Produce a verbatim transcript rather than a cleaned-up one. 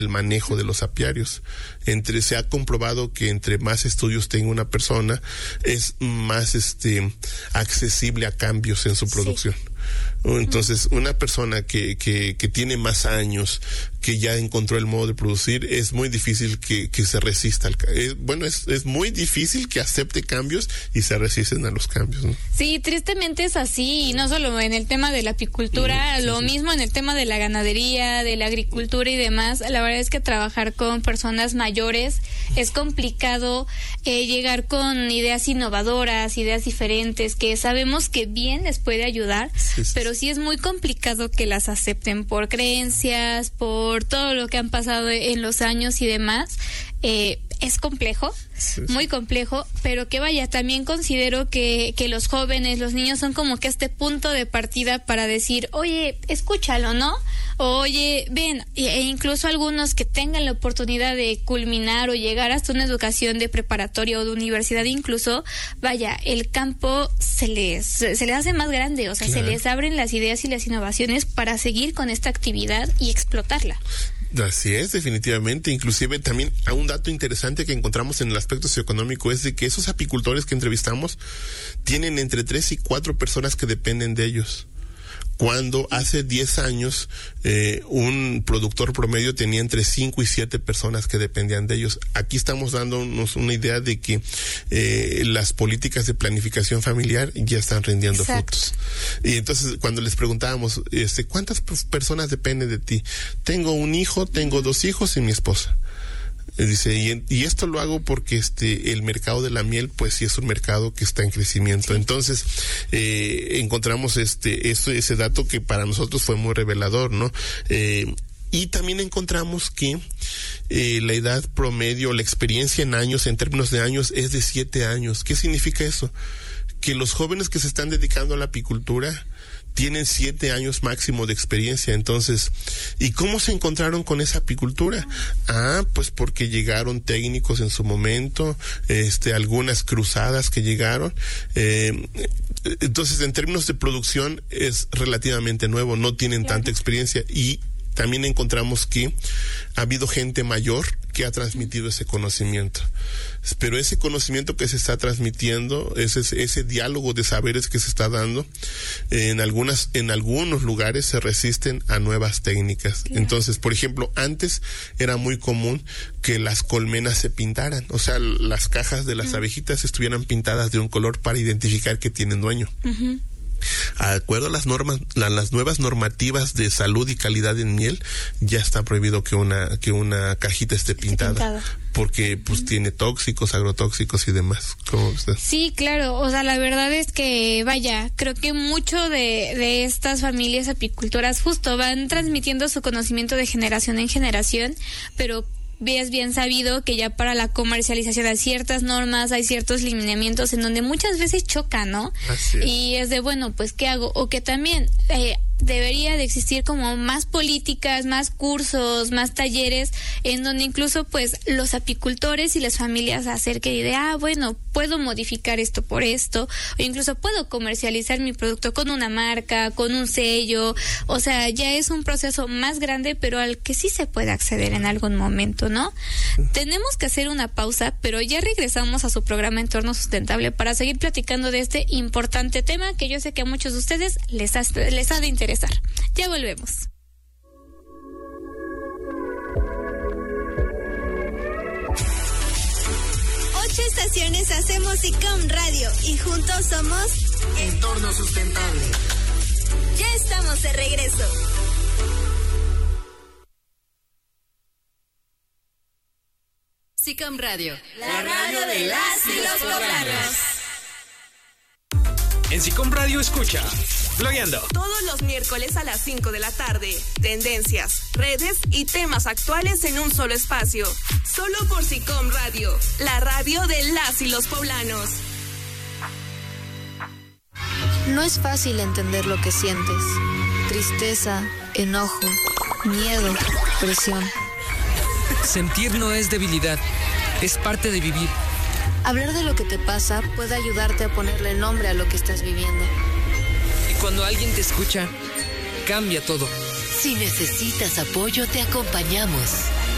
el manejo de los apiarios. Entre, se ha comprobado que entre más estudios tenga una persona, es más este accesible a cambios en su producción. Sí. Entonces, una persona que, que, que tiene más años, que ya encontró el modo de producir, es muy difícil que, que se resista al eh, bueno, es, es muy difícil que acepte cambios y se resisten a los cambios, ¿no? Sí, tristemente es así, y no solo en el tema de la apicultura, sí, lo sí. mismo en el tema de la ganadería, de la agricultura y demás. La verdad es que trabajar con personas mayores es complicado, eh, llegar con ideas innovadoras, ideas diferentes, que sabemos que bien les puede ayudar, sí, sí. pero sí es muy complicado que las acepten por creencias, por todo lo que han pasado en los años y demás. Eh, es complejo, sí, sí. muy complejo, pero que vaya, también considero que, que los jóvenes, los niños son como que este punto de partida para decir, oye, escúchalo, ¿no? Oye, ven, e incluso algunos que tengan la oportunidad de culminar o llegar hasta una educación de preparatoria o de universidad, incluso, vaya, el campo se les, se les hace más grande, o sea, claro. se les abren las ideas y las innovaciones para seguir con esta actividad y explotarla. Así es, definitivamente. Inclusive también un dato interesante que encontramos en el aspecto socioeconómico es de que esos apicultores que entrevistamos tienen entre tres y cuatro personas que dependen de ellos. Cuando hace diez años eh, un productor promedio tenía entre cinco y siete personas que dependían de ellos. Aquí estamos dándonos una idea de que eh, las políticas de planificación familiar ya están rindiendo Exacto. frutos. Y entonces cuando les preguntábamos, este, ¿cuántas personas dependen de ti? Tengo un hijo, tengo dos hijos y mi esposa. Dice, y, y esto lo hago porque este el mercado de la miel, pues sí es un mercado que está en crecimiento. Sí. Entonces, eh, encontramos este, eso, ese dato que para nosotros fue muy revelador, ¿no? Eh, y también encontramos que eh, la edad promedio, la experiencia en años, en términos de años, es de siete años. ¿Qué significa eso? Que los jóvenes que se están dedicando a la apicultura tienen siete años máximo de experiencia. Entonces, ¿y cómo se encontraron con esa apicultura? Ah, pues porque llegaron técnicos en su momento, este, algunas cruzadas que llegaron. Eh, entonces, en términos de producción, es relativamente nuevo, no tienen claro. tanta experiencia. Y también encontramos que ha habido gente mayor que ha transmitido ese conocimiento. Pero ese conocimiento que se está transmitiendo, ese, ese diálogo de saberes que se está dando, en algunas, en algunos lugares se resisten a nuevas técnicas. Claro. Entonces, por ejemplo, antes era muy común que las colmenas se pintaran, o sea, las cajas de las uh-huh. abejitas estuvieran pintadas de un color para identificar que tienen dueño. Uh-huh. De acuerdo a las normas, la, las nuevas normativas de salud y calidad en miel, ya está prohibido que una que una cajita esté pintada, pintada. porque pues uh-huh. tiene tóxicos, agrotóxicos y demás. ¿Cómo usted? Sí, claro, o sea, la verdad es que vaya, creo que mucho de, de estas familias apicultoras justo van transmitiendo su conocimiento de generación en generación, pero es bien sabido que ya para la comercialización hay ciertas normas, hay ciertos lineamientos en donde muchas veces chocan, ¿no? Así es. Y es de, bueno, pues, ¿qué hago? O que también eh, debería de existir como más políticas, más cursos, más talleres, en donde incluso, pues, los apicultores y las familias acerquen y de, ah, bueno, puedo modificar esto por esto, o incluso puedo comercializar mi producto con una marca, con un sello. O sea, ya es un proceso más grande, pero al que sí se puede acceder en algún momento, ¿no? Tenemos que hacer una pausa, pero ya regresamos a su programa Entorno Sustentable para seguir platicando de este importante tema que yo sé que a muchos de ustedes les ha, les ha de interesar. Ya volvemos. Ocho estaciones hacemos ICOM Radio y juntos somos Entorno Sustentable. Ya estamos de regreso. SICOM Radio, la radio de las y los poblanos. En SICOM Radio escucha Blogueando todos los miércoles a las cinco de la tarde. Tendencias, redes y temas actuales en un solo espacio. Solo por SICOM Radio, la radio de las y los poblanos. No es fácil entender lo que sientes. Tristeza, enojo, miedo, presión. Sentir no es debilidad, es parte de vivir. Hablar de lo que te pasa puede ayudarte a ponerle nombre a lo que estás viviendo. Y cuando alguien te escucha, cambia todo. Si necesitas apoyo, te acompañamos.